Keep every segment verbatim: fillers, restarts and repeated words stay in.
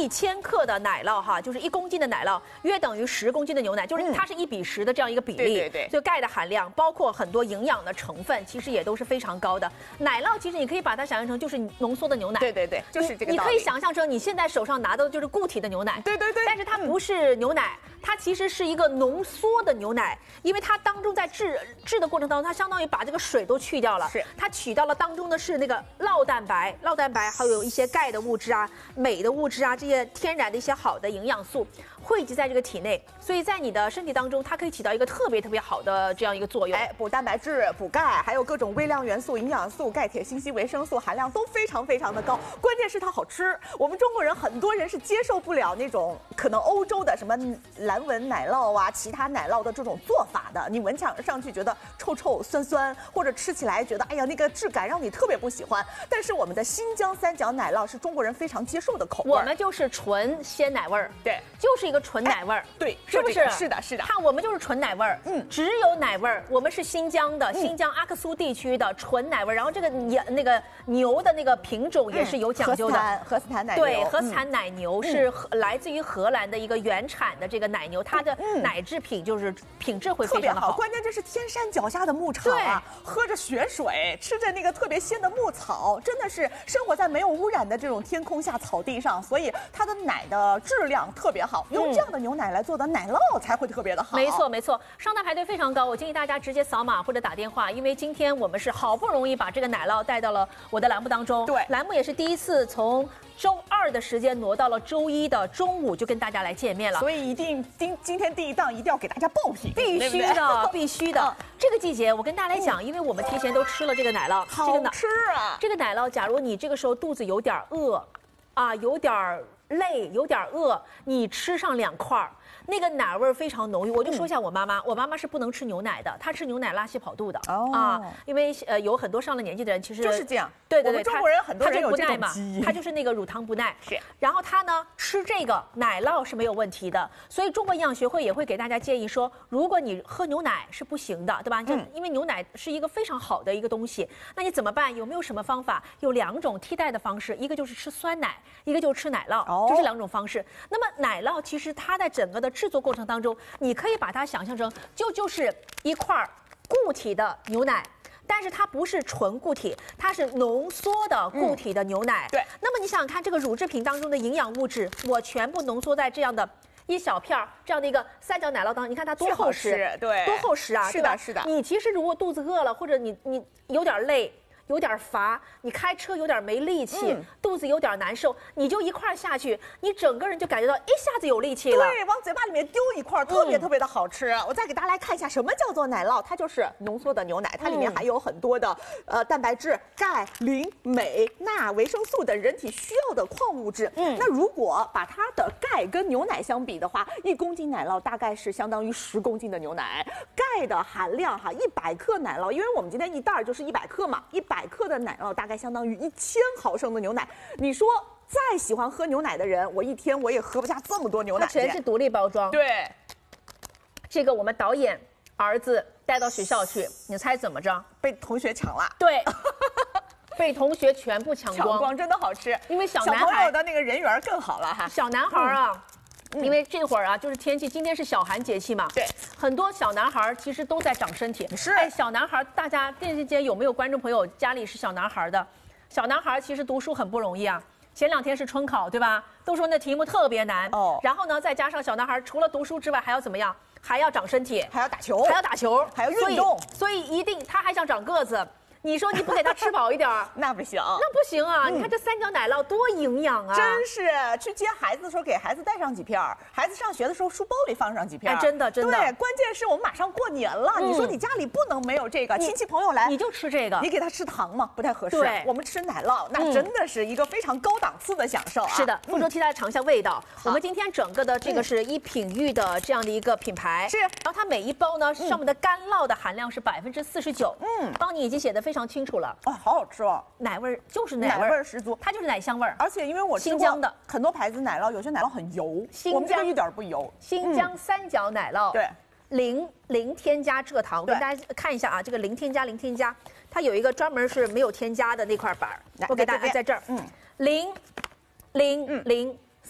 一千克的奶酪哈，就是一公斤的奶酪，约等于十公斤的牛奶，就是它是一比十的这样一个比例。 对对对。 所以钙的含量，包括很多营养的成分，其实也都是非常高的。奶酪其实你可以把它想象成就是浓缩的牛奶。 对对对，就是这个道理。 你可以想象成你现在手上拿到的就是固体的牛奶。 对对对。 但是它不是牛奶。它其实是一个浓缩的牛奶，因为它当中在制制的过程当中，它相当于把这个水都去掉了， 是它取到了当中的是那个酪蛋白，酪蛋白还有一些钙的物质啊、镁的物质啊，这些天然的一些好的营养素汇集在这个体内，所以在你的身体当中，它可以起到一个特别特别好的这样一个作用。 哎，补蛋白质、补钙，还有各种微量元素、营养素、钙、铁、锌、硒、维生素含量都非常非常的高，关键是它好吃。我们中国人很多人是接受不了那种可能欧洲的什么蓝纹奶酪啊，其他奶酪的这种做法的，你闻上上去觉得臭臭酸酸，或者吃起来觉得哎呀那个质感让你特别不喜欢。但是我们的新疆三角奶酪是中国人非常接受的口味， 我们就是纯鲜奶味儿， 对， 就是一个纯奶味儿， 对， 是不是？ 是的，是的。 看我们就是纯奶味儿，嗯，只有奶味儿。我们是新疆的，新疆阿克苏地区的纯奶味儿。然后这个牛那个牛的那个品种也是有讲究的， 荷斯坦奶牛， 对，荷斯坦奶牛是来自于荷兰的一个原产的这个奶牛，它的奶制品就是品质会非常的好。 关键这是天山脚下的牧场啊，喝着雪水，吃着那个特别鲜的牧草，真的是生活在没有污染的这种天空下草地上，所以它的奶的质量特别好。用这样的牛奶来做的奶酪才会特别的好。 没错没错，上单排队非常高，我建议大家直接扫码或者打电话，因为今天我们是好不容易把这个奶酪带到了我的栏目当中。 对， 栏目也是第一次从周二的时间挪到了周一的中午就跟大家来见面了， 所以一定今今天第一档一定要给大家爆品， 必须的，必须的。这个季节我跟大家来讲，因为我们提前都吃了这个奶酪， 好吃啊！ 这个奶酪，假如你这个时候肚子有点饿，啊，有点累，有点饿，你吃上两块。那个奶味非常浓郁，我就说一下我妈妈，嗯、我妈妈是不能吃牛奶的，她吃牛奶拉稀跑肚的、哦、啊，因为呃有很多上了年纪的人其实就是这样， 对对对， 我们中国人很多人有这种基因， 她就是那个乳糖不耐， 是， 然后她呢吃这个奶酪是没有问题的，所以中国营养学会也会给大家建议说，如果你喝牛奶是不行的，对吧？就因为牛奶是一个非常好的一个东西，那你怎么办？有没有什么方法？有两种替代的方式，一个就是吃酸奶，一个就是吃奶酪，哦、这是两种方式。那么奶酪其实它在整个的制作过程当中，你可以把它想象成就就是一块固体的牛奶，但是它不是纯固体，它是浓缩的固体的牛奶。 嗯、对。 那么你想想看，这个乳制品当中的营养物质，我全部浓缩在这样的一小片儿这样的一个三角奶酪当中，你看它多厚实， 对， 多厚实啊， 是的，是的。 你其实如果肚子饿了，或者你你有点累。有点乏，你开车有点没力气，嗯、肚子有点难受，你就一块下去，你整个人就感觉到一下子有力气了。 对，往嘴巴里面丢一块，特别特别的好吃。嗯、我再给大家来看一下，什么叫做奶酪？它就是浓缩的牛奶，它里面含有很多的、嗯、呃蛋白质、钙、磷、镁、钠、维生素等人体需要的矿物质。嗯，那如果把它的钙跟牛奶相比的话，一公斤奶酪大概是相当于十公斤的牛奶。钙的含量哈，一百克奶酪，因为我们今天一袋就是一百克嘛，一百。百克的奶酪大概相当于一千毫升的牛奶，你说再喜欢喝牛奶的人，我一天我也喝不下这么多牛奶。 它全是独立包装。 对， 这个我们导演儿子带到学校去，你猜怎么着？ 被同学抢了。 对，被同学全部抢光。 抢光真的好吃， 因为小男孩小朋友的那个人缘更好了哈。 小男孩啊。嗯因为这会儿啊，就是天气，今天是小寒节气嘛， 对， 很多小男孩其实都在长身体。 是， 哎，小男孩，大家电视间有没有观众朋友家里是小男孩的？小男孩其实读书很不容易啊。前两天是春考，对吧？都说那题目特别难哦。然后呢，再加上小男孩除了读书之外，还要怎么样？还要长身体， 还要打球， 还要打球， 还要运动。 所以，所以一定他还想长个子。你说你不给他吃饱一点儿， 那不行， 那不行啊！嗯、你看这三角奶酪多营养啊！ 真是去接孩子的时候给孩子带上几片儿，孩子上学的时候书包里放上几片儿。 哎，真的真的。 对，关键是我们马上过年了，嗯、你说你家里不能没有这个，亲戚朋友来你就吃这个， 你给他吃糖吗？不太合适。 对， 我们吃奶酪，那真的是一个非常高档次的享受啊！ 是的，不如替大家尝一下味道。我们今天整个的这个是一品玉的这样的一个品牌， 是。 然后它每一包呢上面的干酪的含量是百分之四十九，嗯，帮你已经写的非常清楚了。 好好吃哦， 奶味儿就是奶味儿十足， 它就是奶香味儿。 而且因为我吃过新疆的很多牌子奶酪，有些奶酪很油， 新疆我们这个一点不油。 新疆三角奶酪， 对， 零零添加蔗糖。我给大家看一下啊，这个零添加零添加，它有一个专门是没有添加的那块板儿，我给大家在这儿，嗯，零零零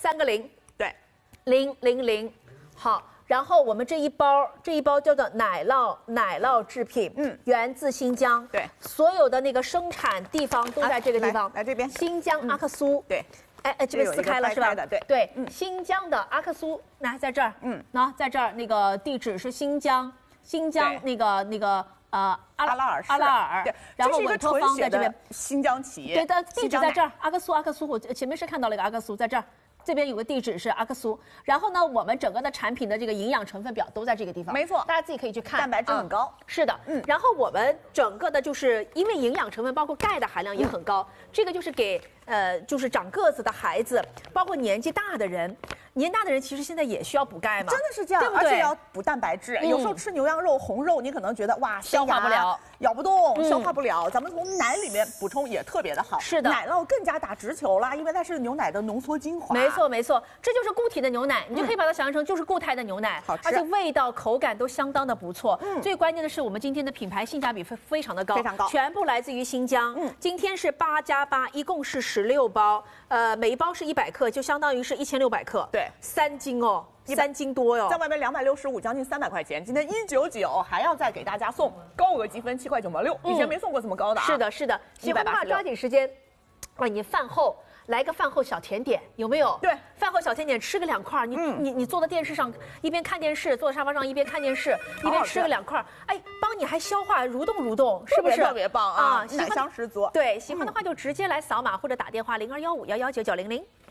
三个零， 对， 零零零，好。然后我们这一包，这一包叫做奶酪奶酪制品，嗯，源自新疆， 对， 所有的那个生产地方都在这个地方， 来这边， 新疆阿克苏， 对， 哎哎，这边撕开了是吧？ 对对，新疆的阿克苏，那在这儿，嗯，那在这儿那个地址是新疆，新疆那个那个呃阿拉尔阿拉尔， 对， 然后委托方在这边， 新疆企业， 对的，地址在这儿，阿克苏阿克苏，我前面是看到了一个阿克苏在这儿。这边有个地址是阿克苏，然后呢，我们整个的产品的这个营养成分表都在这个地方， 没错， 大家自己可以去看， 蛋白质很高， 嗯、是的，嗯，然后我们整个的就是因为营养成分包括钙的含量也很高，嗯、这个就是给呃就是长个子的孩子，包括年纪大的人，年大的人其实现在也需要补钙嘛， 真的是这样， 对不对？ 而且要补蛋白质，嗯、有时候吃牛羊肉、红肉，你可能觉得哇消化不了， 咬不动，嗯、消化不了，咱们从奶里面补充也特别的好， 是的， 奶酪更加打直球啦，因为它是牛奶的浓缩精华， 没错没错，这就是固体的牛奶，你就可以把它想象成就是固态的牛奶， 好吃， 而且味道口感都相当的不错。嗯，最关键的是我们今天的品牌性价比非非常的高， 非常高， 全部来自于新疆。嗯，今天是八加八，一共是十六包，呃，每一包是一百克，就相当于是一千六百克， 对， 三斤哦。三斤多哟， 在外面两百六十五，将近三百块钱，今天一九九，还要再给大家送高额积分七块九毛六，以前没送过这么高的啊。 是的，是的，喜欢的话抓紧时间，啊，你饭后来个饭后小甜点，有没有？ 对， 饭后小甜点吃个两块，你、嗯、你你坐在电视上一边看电视，坐在沙发上一边看电视，一边吃个两块，哎，帮你还消化蠕动蠕动，是不是？ 特别棒啊，奶香十足。 对，喜欢的话就直接来扫码或者打电话零二幺五幺幺九九零零。